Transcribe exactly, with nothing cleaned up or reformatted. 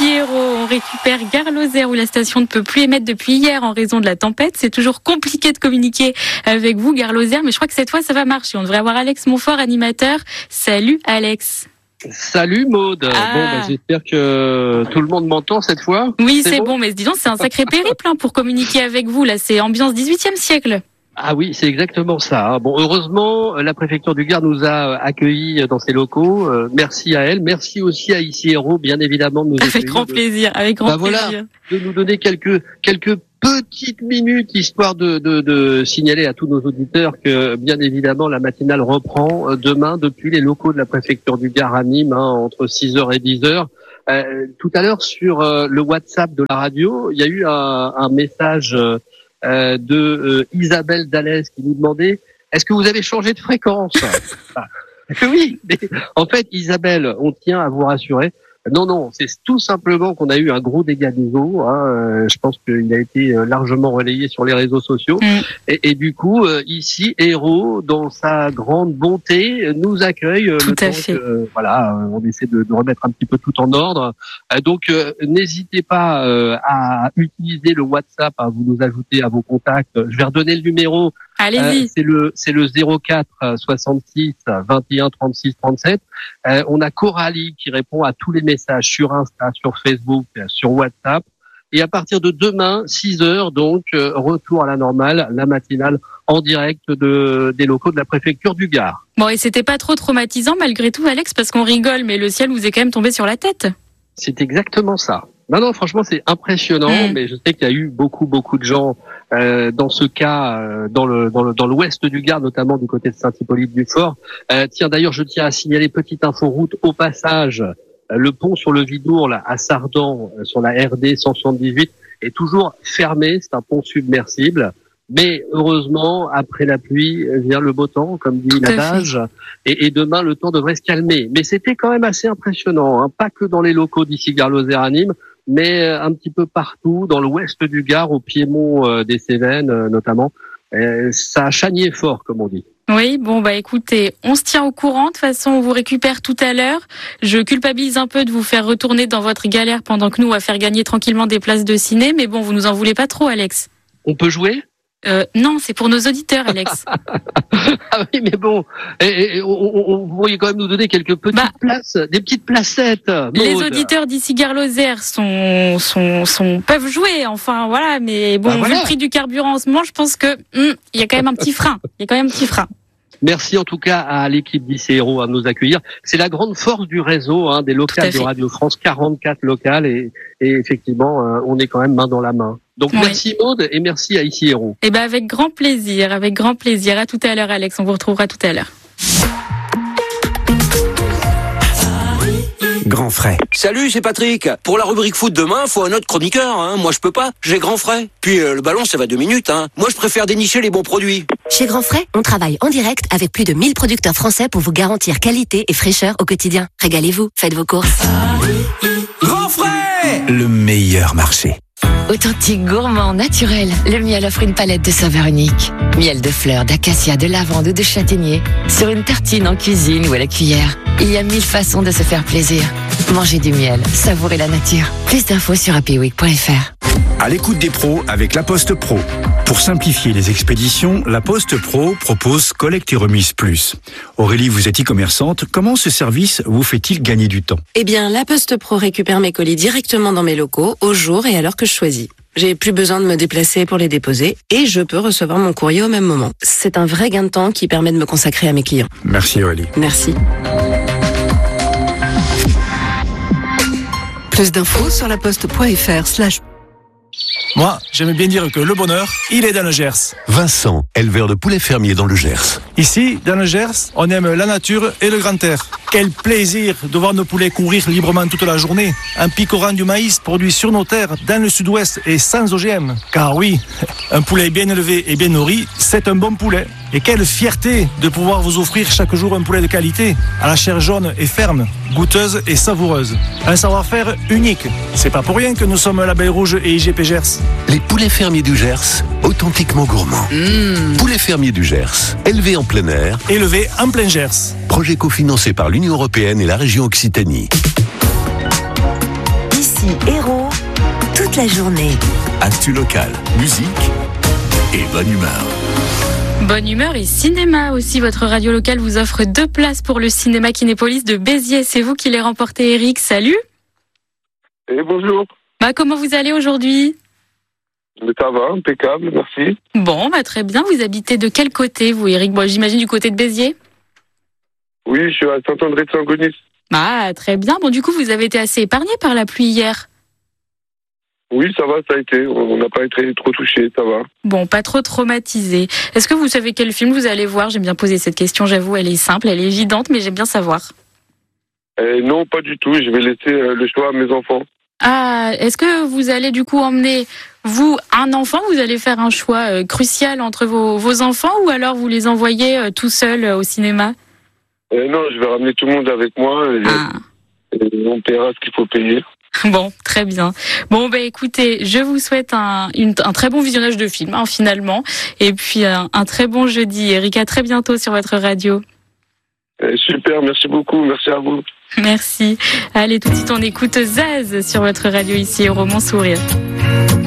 ici Hérault, on récupère Gare Lozère où la station ne peut plus émettre depuis hier en raison de la tempête. C'est toujours compliqué de communiquer avec vous, Gare Lozère, mais je crois que cette fois ça va marcher. On devrait avoir Alex Montfort, animateur. Salut Alex. Salut Maude. Ah. Bon, bah, j'espère que tout le monde m'entend cette fois. Oui, c'est, c'est bon, bon, mais dis donc, c'est un sacré périple hein, pour communiquer avec vous. Là, c'est ambiance dix-huitième siècle. Ah oui, c'est exactement ça. Bon, heureusement, la préfecture du Gard nous a accueillis dans ses locaux. Euh, merci à elle. Merci aussi à Ici Hérault, bien évidemment, de nous Avec grand plaisir, avec grand bah, plaisir. Voilà, de nous donner quelques quelques petites minutes histoire de, de de signaler à tous nos auditeurs que, bien évidemment, la matinale reprend demain depuis les locaux de la préfecture du Gard à Nîmes, hein, entre six heures et dix heures. Euh, tout à l'heure, sur euh, le WhatsApp de la radio, il y a eu un, un message euh, Euh, de euh, Isabelle Dallès qui nous demandait est-ce que vous avez changé de fréquence? Ah, oui, mais en fait Isabelle, on tient à vous rassurer. Non, non, c'est tout simplement qu'on a eu un gros dégât des eaux. Hein. Euh, je pense qu'il a été largement relayé sur les réseaux sociaux. Mmh. Et, et du coup, euh, ici, Hérault, dans sa grande bonté, nous accueille. Euh, tout le à temps fait. que, voilà, on essaie de, de remettre un petit peu tout en ordre. Euh, donc, euh, n'hésitez pas euh, à utiliser le WhatsApp, à vous nous ajouter à vos contacts. Je vais redonner le numéro. Allez-y. Euh, c'est le c'est le zéro quatre soixante-six vingt et un trente-six trente-sept. Euh, on a Coralie qui répond à tous les messages sur Insta, sur Facebook, sur WhatsApp. Et à partir de demain, six heures, donc euh, retour à la normale, la matinale en direct de des locaux de la préfecture du Gard. Bon, et c'était pas trop traumatisant malgré tout, Alex, parce qu'on rigole, mais le ciel vous est quand même tombé sur la tête. C'est exactement ça. Non, non, franchement, c'est impressionnant, mmh. mais je sais qu'il y a eu beaucoup, beaucoup de gens euh, dans ce cas, euh, dans le dans le dans l'ouest du Gard, notamment du côté de Saint-Hippolyte-du-Fort. Euh, tiens, d'ailleurs, je tiens à signaler, petite info route au passage, euh, le pont sur le Vidourle là, à Sardan, euh, sur la R D cent soixante-dix-huit, est toujours fermé. C'est un pont submersible. Mais heureusement, après la pluie vient le beau temps, comme dit l'adage, et, et demain le temps devrait se calmer. Mais c'était quand même assez impressionnant, hein, pas que dans les locaux d'ici Gare Lozère à Nîmes, mais un petit peu partout, dans l'ouest du Gard, au piémont euh, des Cévennes euh, notamment. Euh, ça a chagné fort, comme on dit. Oui, bon bah écoutez, on se tient au courant. De toute façon, on vous récupère tout à l'heure. Je culpabilise un peu de vous faire retourner dans votre galère pendant que nous, on va faire gagner tranquillement des places de ciné. Mais bon, vous nous en voulez pas trop, Alex. On peut jouer ? Euh, non, c'est pour nos auditeurs, Alex. Ah oui, mais bon, et, et, on, on, vous pourriez quand même nous donner quelques petites bah, places, des petites placettes. Maude. Les auditeurs d'ici Gare Lozère sont, sont, sont, peuvent jouer, enfin voilà, mais bon, bah, voilà. Vu le prix du carburant en ce moment, je pense que hum, il y a quand même un petit frein. Il y a quand même un petit frein. Merci en tout cas à l'équipe d'Ici Hérault à nous accueillir. C'est la grande force du réseau, hein, des locales de Radio France, quarante-quatre locales, et, et effectivement, euh, on est quand même main dans la main. Donc oui. Merci Maude et merci à Ici Hérault. Eh ben avec grand plaisir, avec grand plaisir. À tout à l'heure, Alex. On vous retrouvera tout à l'heure. Grand frais. Salut, c'est Patrick. Pour la rubrique foot demain, faut un autre chroniqueur. Hein. Moi, je peux pas. J'ai Grand frais. Puis euh, le ballon, ça va deux minutes. Hein. Moi, je préfère dénicher les bons produits. Chez Grand frais, on travaille en direct avec plus de mille producteurs français pour vous garantir qualité et fraîcheur au quotidien. Régalez-vous, faites vos courses. Grand frais, le meilleur marché. Authentique, gourmand, naturel, le miel offre une palette de saveurs uniques. Miel de fleurs, d'acacia, de lavande ou de châtaignier. Sur une tartine en cuisine ou à la cuillère. Il y a mille façons de se faire plaisir. Mangez du miel, savourez la nature. Plus d'infos sur happy week point f r. À l'écoute des pros avec La Poste Pro. Pour simplifier les expéditions, La Poste Pro propose collecte et remise plus. Aurélie, vous êtes e-commerçante. Comment ce service vous fait-il gagner du temps ? Eh bien, La Poste Pro récupère mes colis directement dans mes locaux, au jour et à l'heure que je choisis. J'ai plus besoin de me déplacer pour les déposer et je peux recevoir mon courrier au même moment. C'est un vrai gain de temps qui permet de me consacrer à mes clients. Merci Aurélie. Merci. Plus d'infos sur laposte point f r slash Moi, j'aime bien dire que le bonheur, il est dans le Gers. Vincent, éleveur de poulets fermiers dans le Gers. Ici, dans le Gers, on aime la nature et le grand air. Quel plaisir de voir nos poulets courir librement toute la journée, en picorant du maïs produit sur nos terres, dans le sud-ouest et sans O G M. Car oui, un poulet bien élevé et bien nourri, c'est un bon poulet. Et quelle fierté de pouvoir vous offrir chaque jour un poulet de qualité, à la chair jaune et ferme, goûteuse et savoureuse. Un savoir-faire unique. C'est pas pour rien que nous sommes L'Abeille Rouge et I G P Gers. Les poulets fermiers du Gers, authentiquement gourmands. Mmh. Poulets fermiers du Gers, élevés en plein air. Élevés en plein Gers. Projet cofinancé par l'Union européenne et la région Occitanie. Ici toute la journée. Actu local, musique et bonne humeur. Bonne humeur et cinéma aussi. Votre radio locale vous offre deux places pour le cinéma Kinépolis de Béziers. C'est vous qui les remportez, Eric. Salut. Et bonjour. Bah, comment vous allez aujourd'hui ? Ça va, impeccable, merci. Bon, bah, très bien. Vous habitez de quel côté, vous, Eric ? Bon, j'imagine du côté de Béziers ? Oui, je suis à Saint-André-de-Saint-Gonis. Ah, très bien. Bon, du coup, vous avez été assez épargné par la pluie hier. Oui, ça va, ça a été. On n'a pas été trop touchés, ça va. Bon, pas trop traumatisé. Est-ce que vous savez quel film vous allez voir ? J'aime bien poser cette question, j'avoue, elle est simple, elle est évidente, mais j'aime bien savoir. Euh, non, pas du tout. Je vais laisser euh, le choix à mes enfants. Ah, est-ce que vous allez du coup emmener, vous, un enfant ? Vous allez faire un choix euh, crucial entre vos, vos enfants ou alors vous les envoyez euh, tout seuls euh, au cinéma ? euh, Non, je vais ramener tout le monde avec moi et, ah. et on paiera ce qu'il faut payer. Bon, très bien. Bon, bah écoutez, je vous souhaite un, une, un très bon visionnage de film, hein, finalement. Et puis un, un très bon jeudi. Eric, à très bientôt sur votre radio. Euh, super, merci beaucoup. Merci à vous. Merci. Allez, tout de suite, on écoute Zaz sur votre radio ici au Roman Sourire.